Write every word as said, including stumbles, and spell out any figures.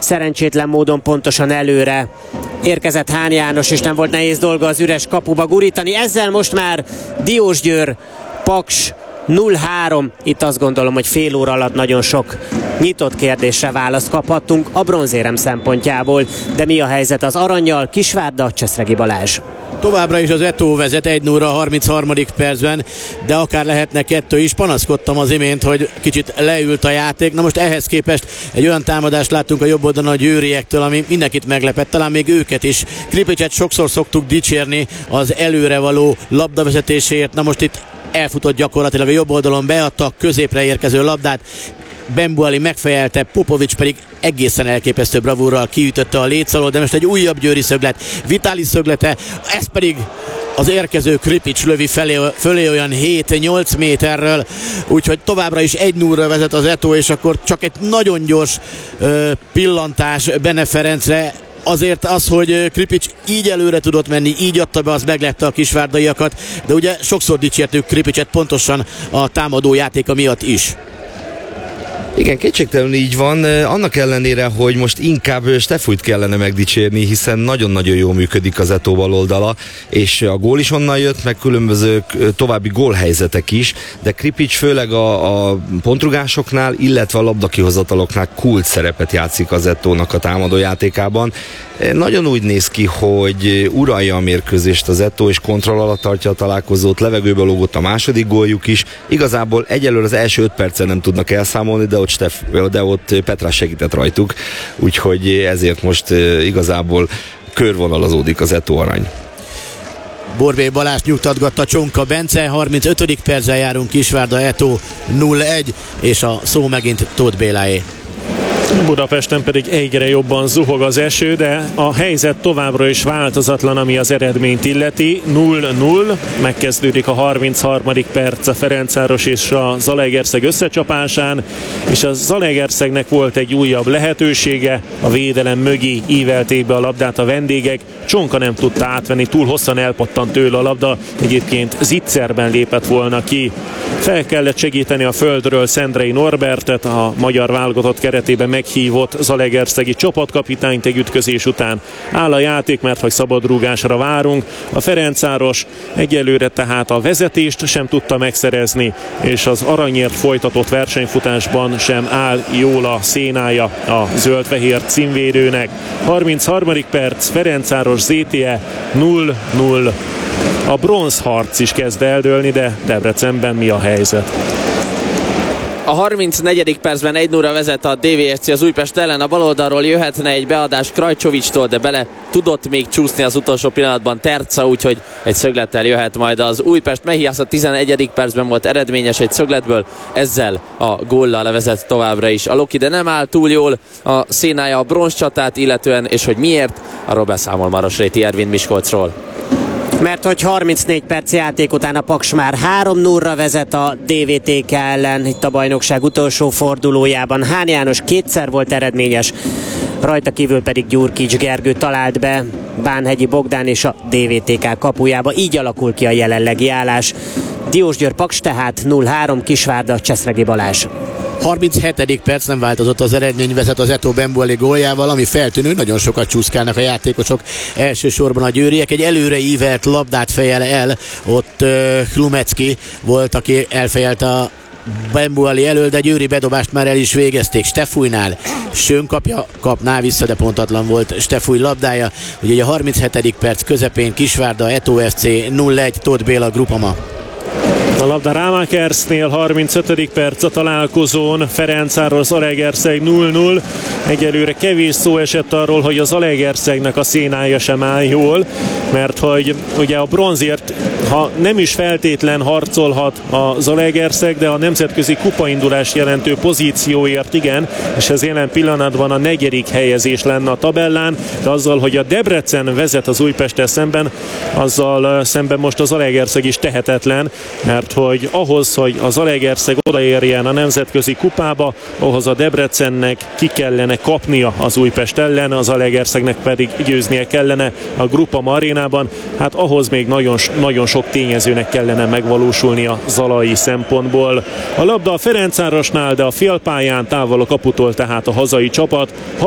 szerencsétlen módon pontosan előre érkezett Hán János, és nem volt nehéz dolga az üres kapuba gurítani. Ezzel most már Diósgyőr Paks null három. Itt azt gondolom, hogy fél óra alatt nagyon sok nyitott kérdésre választ kaphattunk a bronzérem szempontjából. De mi a helyzet az arannyal? Kisvárda, Cseszregi Balázs. Továbbra is az Eto vezet egy nulla harmincharmadik percben, de akár lehetne kettő is. Panaszkodtam az imént, hogy kicsit leült a játék. Na most ehhez képest egy olyan támadást láttunk a jobb oldalon a győriektől, ami mindenkit meglepett, talán még őket is. Kripicset sokszor szoktuk dicsérni az előrevaló labdavezetésért. Na most itt elfutott gyakorlatilag a jobb oldalon, beadta a középre érkező labdát. Bembuali megfejelte, Popovics pedig egészen elképesztő bravúrral kiütötte a léc alól, de most egy újabb győri szöglet, Vitali szöglete, ez pedig az érkező Kripics lövi felé, fölé olyan hét-nyolc méterről, úgyhogy továbbra is egy nullra vezet az Eto, és akkor csak egy nagyon gyors ö, pillantás Bene Ferencre. Azért az, hogy Kripics így előre tudott menni, így adta be, az meglepte a kisvárdaiakat, de ugye sokszor dicsértük Kripicset pontosan a támadó játéka miatt is. Igen, kétségtelenül így van, annak ellenére, hogy most inkább Stefújt kellene megdicsérni, hiszen nagyon-nagyon jól működik az Eto baloldala, és a gól is onnan jött, meg különböző további gólhelyzetek is, de Kripics főleg a, a pontrugásoknál, illetve a labdakihozataloknál kult szerepet játszik az Etónak a támadójátékában. Nagyon úgy néz ki, hogy uralja a mérkőzést az Eto, és kontroll alatt tartja a találkozót, levegőbe lógott a második góljuk is. Igazából egyelőre az első öt percen nem tudnak elszámolni, de ott, Stef, de ott Petrás segített rajtuk, úgyhogy ezért most igazából körvonalazódik az Eto arany. Borbély Balázs nyugtatgatta Csonka Bence, harmincötödik perccel járunk, Kisvárda Eto nulla egy, és a szó megint Tóth Béláé. Budapesten pedig egyre jobban zuhog az eső, de a helyzet továbbra is változatlan, ami az eredményt illeti. nulla null, megkezdődik a harmincharmadik perc a Ferencváros és a Zalaegerszeg összecsapásán, és a Zalaegerszegnek volt egy újabb lehetősége, a védelem mögé ívelték be a labdát a vendégek, Csonka nem tudta átvenni, túl hosszan elpattant tőle a labda, egyébként zicserben lépett volna ki. Fel kellett segíteni a földről Szendrei Norbertet, a magyar válogatott keretében meghívott zalaegerszegi csapatkapitányt egy ütközés után. Áll a játék, mert hogy szabadrúgásra várunk. A Ferencváros egyelőre tehát a vezetést sem tudta megszerezni, és az aranyért folytatott versenyfutásban sem áll jól a szénája a zöld-fehér címvédőnek. harmincharmadik perc, Ferencváros zé té e nulla null. A bronzharc is kezd eldőlni, de Debrecenben mi a helyzet? A harmincnegyedik percben egy nulla vezet a dé vé es cé az Újpest ellen, a baloldalról jöhetne egy beadás Krajcsovicstól, de bele tudott még csúszni az utolsó pillanatban Terca, úgyhogy egy szöglettel jöhet majd az Újpest. Mehiász a tizenegyedik percben volt eredményes egy szögletből, ezzel a góllal levezet továbbra is a Loki, de nem áll túl jól a szénája a bronzcsatát illetően, és hogy miért, arról beszámol Marosréti Ervin Miskolcról. Mert hogy harmincnégy perc játék után a Paks már három nullra vezet a dé vé té ká ellen, itt a bajnokság utolsó fordulójában. Hán János kétszer volt eredményes, rajta kívül pedig Gyurkics Gergő talált be Bánhegyi Bogdán és a dé vé té ká kapujába. Így alakul ki a jelenlegi állás. Diósgyőr Paks tehát nulla három, Kisvárda, Cseszregi Balázs. harminchetedik perc, nem változott az eredmény, vezet az Eto Bembuali góljával, ami feltűnő, nagyon sokat csúszkálnak a játékosok, elsősorban a győriek. Egy előre ívelt labdát fejel el, ott uh, Klumecki volt, aki elfejelte a Bembuali elől, de győri bedobást már el is végezték. Stefújnál Sön kapja, kapná vissza, de pontatlan volt Stefúj labdája. Ugye a harminchetedik perc közepén Kisvárda Eto ef cé nulla egy, Tóth Béla, Grupama. A labda Rámakersznél, harmincötödik perc a találkozón, Ferencváros Zalaegerszeg nulla null. Egyelőre kevés szó esett arról, hogy a Zalaegerszegnek a szénája sem áll jól, mert hogy ugye a bronzért, ha nem is feltétlen harcolhat a Zalaegerszeg, de a nemzetközi kupaindulást jelentő pozícióért igen, és ez jelen pillanatban a negyedik helyezés lenne a tabellán, de azzal, hogy a Debrecen vezet az Újpesttel szemben, azzal szemben most a Zalaegerszeg is tehetetlen, mert hogy ahhoz, hogy a Zalaegerszeg odaérjen a nemzetközi kupába, ahhoz a Debrecennek ki kellene kapnia az Újpest ellen, az Zalaegerszegnek pedig győznie kellene a Grupama arénában. Hát ahhoz még nagyon, nagyon sok tényezőnek kellene megvalósulni a zalai szempontból. A labda a Ferencvárosnál, de a félpályán távol a kaputól tehát a hazai csapat.